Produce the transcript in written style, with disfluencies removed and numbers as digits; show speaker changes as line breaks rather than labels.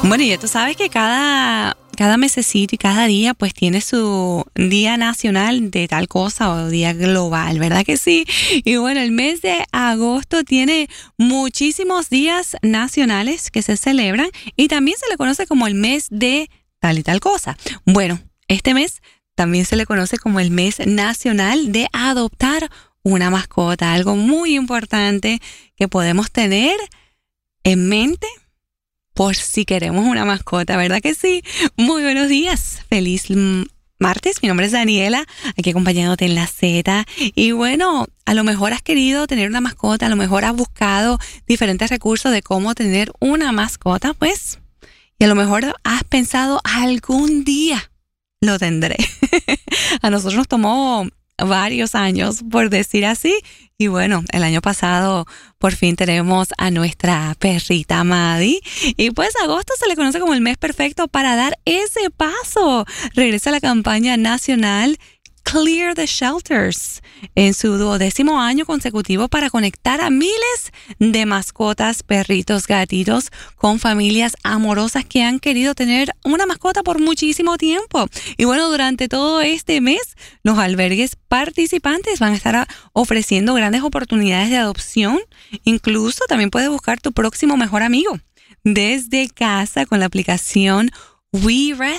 Bueno, y ya tú sabes que cada mesecito y cada día pues tiene su día nacional de tal cosa o día global, ¿verdad que sí? Y bueno, el mes de agosto tiene muchísimos días nacionales que se celebran y también se le conoce como el mes de tal y tal cosa. Bueno, este mes también se le conoce como el mes nacional de adoptar una mascota, algo muy importante que podemos tener en mente por si queremos una mascota, ¿verdad que sí? Muy buenos días, feliz martes, mi nombre es Daniela, aquí acompañándote en la Z. Y bueno, a lo mejor has querido tener una mascota, a lo mejor has buscado diferentes recursos de cómo tener una mascota, pues, y a lo mejor has pensado algún día lo tendré. A nosotros nos tomó varios años, por decir así. Y bueno, el año pasado por fin tenemos a nuestra perrita Maddie. Y pues agosto se le conoce como el mes perfecto para dar ese paso. Regresa la campaña nacional Clear the Shelters en su 12º año consecutivo para conectar a miles de mascotas, perritos, gatitos con familias amorosas que han querido tener una mascota por muchísimo tiempo. Y bueno, durante todo este mes, los albergues participantes van a estar ofreciendo grandes oportunidades de adopción. Incluso también puedes buscar tu próximo mejor amigo desde casa con la aplicación WeRescue.